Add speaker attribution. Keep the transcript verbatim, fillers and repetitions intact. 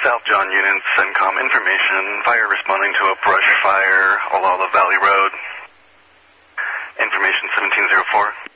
Speaker 1: South John Unit, CENTCOM information. Fire responding to a brush fire, Olalla Valley Road. Information seventeen oh four.